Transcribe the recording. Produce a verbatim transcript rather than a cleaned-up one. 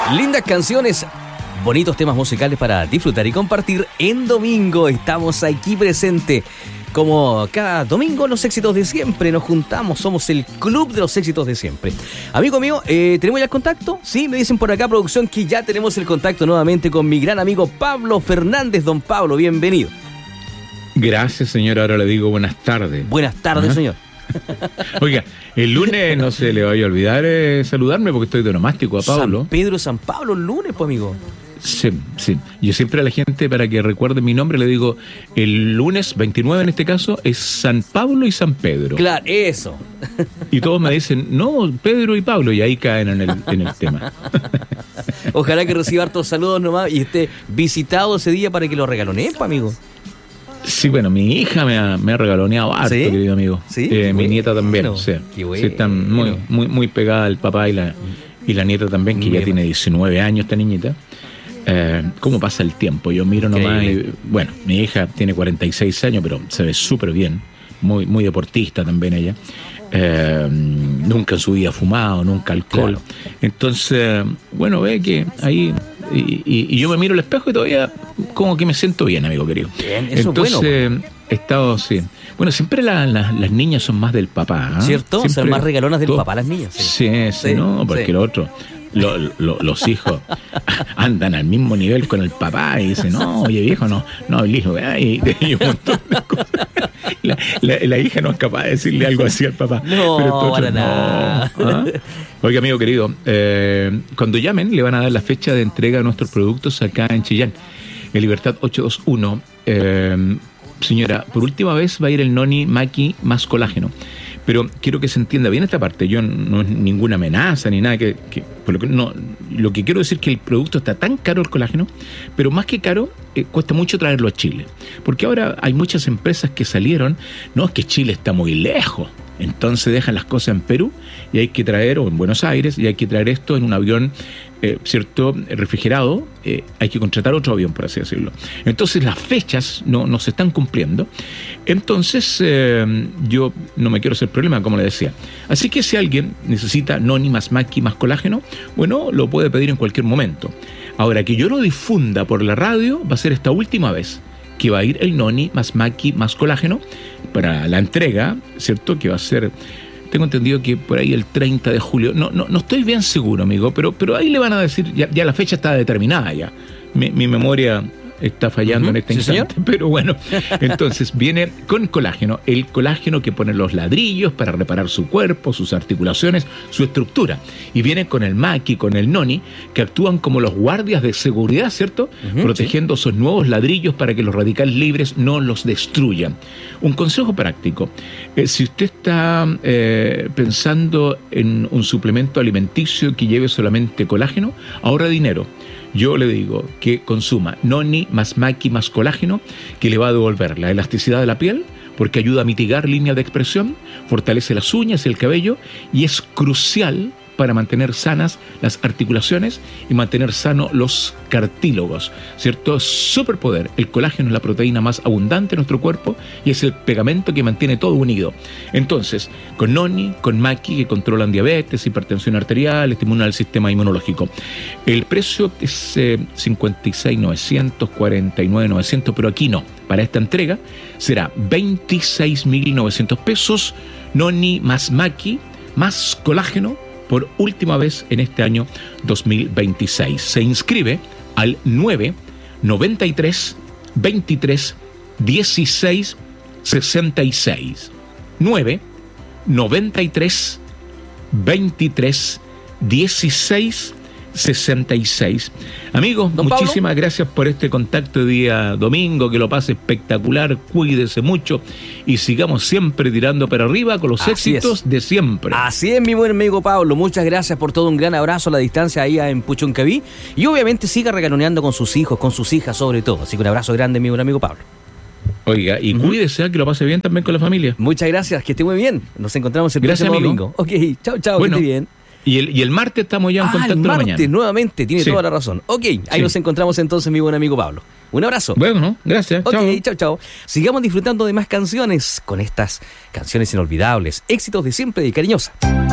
Lindas canciones, bonitos temas musicales para disfrutar y compartir en domingo. Estamos aquí presentes. Como cada domingo, los éxitos de siempre. Nos juntamos, somos el club de los éxitos de siempre. Amigo mío, eh, ¿tenemos ya el contacto? Sí, me dicen por acá, producción, que ya tenemos el contacto nuevamente con mi gran amigo Pablo Fernández. Don Pablo, bienvenido. Gracias, señor. Ahora le digo buenas tardes. Buenas tardes, ¿ah? Señor. Oiga, el lunes no se le vaya a olvidar eh, saludarme porque estoy de onomástico a Pablo. San Pedro, San Pablo, el lunes, pues, amigo. Sí, sí. Yo siempre a la gente, para que recuerde mi nombre, le digo, el lunes veintinueve en este caso, es San Pablo y San Pedro. Claro, eso. Y todos me dicen, no, Pedro y Pablo, y ahí caen en el, en el tema. Ojalá que reciba hartos saludos nomás y esté visitado ese día para que lo regalonee, pues, amigo. Sí, bueno, mi hija me ha, me ha regaloneado harto, ¿sí? Querido amigo. ¿Sí? Eh, mi bueno, nieta también, o sea, qué bueno. Sí, están muy, muy, muy pegada al papá y la, y la nieta también, que Bien. ya tiene diecinueve años esta niñita. Eh, ¿Cómo pasa el tiempo? Yo miro nomás y, bueno, mi hija tiene cuarenta y seis años, pero se ve súper bien, muy, muy deportista también ella. Eh, nunca en su vida ha fumado, nunca alcohol. Claro. Entonces, bueno, ve que ahí... Y, y, y yo me miro al espejo y todavía como que me siento bien, amigo querido. Bien, eso Entonces, es bueno. he estado, sí. Bueno, siempre la, la, las niñas son más del papá, ¿eh? ¿Cierto? Siempre, son más regalonas del todo, papá las niñas. Sí, sí, sí, sí no, porque sí. lo otro... Lo, lo, los hijos andan al mismo nivel con el papá y dicen, no, oye viejo, no, no, el hijo, y, y un montón de cosas. La, la, la hija no es capaz de decirle algo así al papá. No, pero para no. nada. ¿Ah? Oiga, amigo querido, eh, cuando llamen le van a dar la fecha de entrega de nuestros productos acá en Chillán, en Libertad ochocientos veintiuno. Eh, señora, por última vez va a ir el Noni Maki más colágeno. Pero quiero que se entienda bien esta parte. Yo no es ninguna amenaza ni nada que, que, por lo que no, lo que quiero decir es que el producto está tan caro, el colágeno, pero más que caro, eh, cuesta mucho traerlo a Chile. Porque ahora hay muchas empresas que salieron, no, es que Chile está muy lejos. Entonces dejan las cosas en Perú y hay que traer, o en Buenos Aires, y hay que traer esto en un avión, eh, ¿cierto?, refrigerado. Eh, hay que contratar otro avión, por así decirlo. Entonces las fechas no, no se están cumpliendo. Entonces eh, yo no me quiero hacer problema, como le decía. Así que si alguien necesita Noni más Maki más colágeno, bueno, lo puede pedir en cualquier momento. Ahora, que yo lo difunda por la radio va a ser esta última vez que va a ir el Noni más Maki más colágeno para la entrega, ¿cierto? Que va a ser, tengo entendido que por ahí el treinta de julio, no no no estoy bien seguro, amigo, pero pero ahí le van a decir, ya, ya la fecha está determinada ya. Mi, mi memoria está fallando uh-huh. en este ¿Sí, instante, señor? Pero bueno, entonces viene con colágeno, el colágeno que pone los ladrillos para reparar su cuerpo, sus articulaciones, su estructura, y viene con el Maki, con el Noni, que actúan como los guardias de seguridad, ¿cierto? Uh-huh, protegiendo sí. esos nuevos ladrillos para que los radicales libres no los destruyan. Un consejo práctico, eh, si usted está eh, pensando en un suplemento alimenticio que lleve solamente colágeno, ahorra dinero. Yo le digo que consuma Noni más Maki más colágeno, que le va a devolver la elasticidad de la piel, porque ayuda a mitigar líneas de expresión, fortalece las uñas y el cabello, y es crucial para mantener sanas las articulaciones y mantener sanos los cartílagos, ¿cierto? Superpoder. El colágeno es la proteína más abundante en nuestro cuerpo y es el pegamento que mantiene todo unido. Entonces, con Noni, con Maki, que controlan diabetes, hipertensión arterial, estimulan el sistema inmunológico. El precio es eh, cincuenta y seis mil novecientos, cuarenta y nueve mil novecientos, pero aquí no. Para esta entrega será veintiséis mil novecientos pesos, Noni más Maki más colágeno, por última vez en este año dos mil veintiséis. Se inscribe al nueve noventa y tres veintitrés dieciséis sesenta y seis. nueve noventa y tres veintitrés dieciséis sesenta y seis. Amigos, Don muchísimas Pablo, gracias por este contacto de día domingo, que lo pase espectacular, cuídese mucho y sigamos siempre tirando para arriba con los Así éxitos es. de siempre. Así es, mi buen amigo Pablo, muchas gracias por todo, un gran abrazo a la distancia ahí en Puchuncaví, y obviamente siga regaloneando con sus hijos, con sus hijas sobre todo, así que un abrazo grande, mi buen amigo Pablo. Oiga, y uh-huh. cuídese, que lo pase bien también con la familia. Muchas gracias, que esté muy bien, nos encontramos el gracias, próximo amigo. domingo. Ok, chao, chao, bueno, que esté bien. Y el, y el martes estamos ya en ah, contacto el de la martes, mañana. nuevamente, tiene sí. toda la razón. Ok, ahí sí. nos encontramos entonces, mi buen amigo Pablo. Un abrazo. Bueno, gracias. Ok, chao. chao, chao. Sigamos disfrutando de más canciones con estas canciones inolvidables, éxitos de siempre y cariñosa.